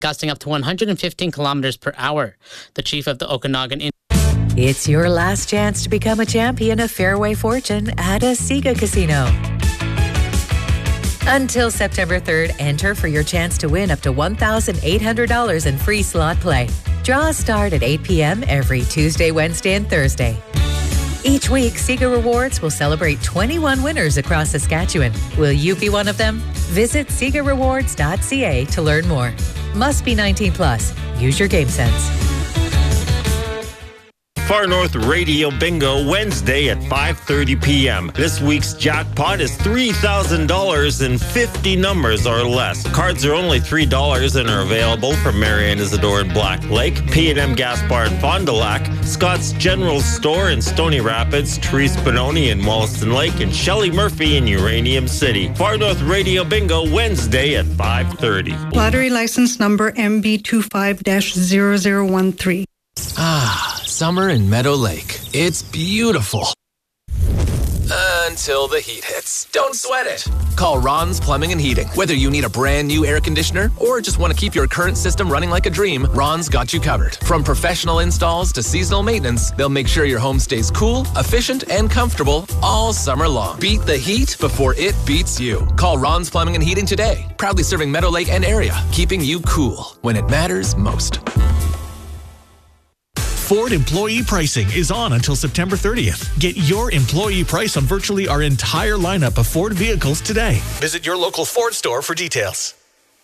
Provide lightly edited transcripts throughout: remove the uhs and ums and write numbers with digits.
gusting up to 115 kilometers per hour. The chief of the Okanagan It's your last chance to become a champion of Fairway Fortune at a Sega Casino. Until September 3rd, enter for your chance to win up to $1,800 in free slot play. Draws start at 8 p.m. every Tuesday, Wednesday, and Thursday. Each week, Sega Rewards will celebrate 21 winners across Saskatchewan. Will you be one of them? Visit SegaRewards.ca to learn more. Must be 19 plus. Use your game sense. Far North Radio Bingo, Wednesday at 5:30 p.m. This week's jackpot is $3,000 and 50 numbers or less. Cards are only $3 and are available from Marian Isidore in Black Lake, P&M Gas Bar in Fond du Lac, Scott's General Store in Stony Rapids, Therese Benoni in Wollaston Lake, and Shelley Murphy in Uranium City. Far North Radio Bingo, Wednesday at 5:30. Lottery license number MB25-0013. Summer in Meadow Lake. It's beautiful. Until the heat hits. Don't sweat it. Call Ron's Plumbing and Heating. Whether you need a brand new air conditioner or just want to keep your current system running like a dream, Ron's got you covered. From professional installs to seasonal maintenance, they'll make sure your home stays cool, efficient, and comfortable all summer long. Beat the heat before it beats you. Call Ron's Plumbing and Heating today. Proudly serving Meadow Lake and area, keeping you cool when it matters most. Ford employee pricing is on until September 30th. Get your employee price on virtually our entire lineup of Ford vehicles today. Visit your local Ford store for details.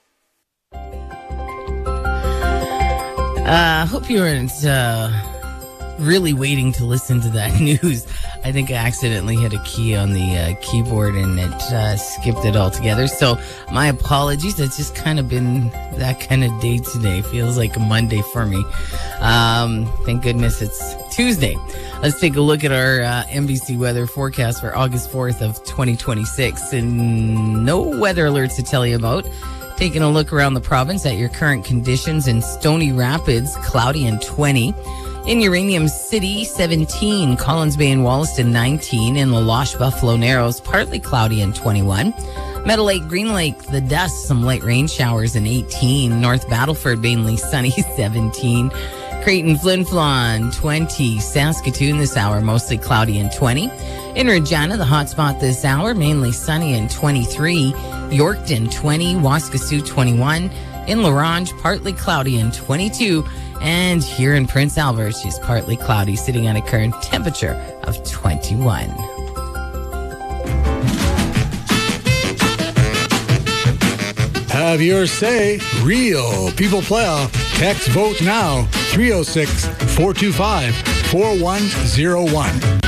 Hope you weren't really waiting to listen to that news. I think I accidentally hit a key on the keyboard and it skipped it altogether. So my apologies. It's just kind of been that kind of day today. Feels like a Monday for me. Thank goodness it's Tuesday. Let's take a look at our NBC weather forecast for August 4th of 2026. And no weather alerts to tell you about. Taking a look around the province at your current conditions in Stony Rapids, cloudy and 20. In Uranium City, 17. Collins Bay and Wollaston, 19. In La Loche, Buffalo Narrows, partly cloudy and 21. Meadow Lake, Green Lake, the dust, some light rain showers and 18. North Battleford, mainly sunny, 17. Creighton, Flin Flon, 20. Saskatoon this hour, mostly cloudy and 20. In Regina, the hot spot this hour, mainly sunny and 23. Yorkton, 20. Waskesiu, 21. In La Ronge, partly cloudy and 22. And here in Prince Albert, she's partly cloudy, sitting at a current temperature of 21. Have your say. Real People Playoff. Text vote now. 306-425-4101.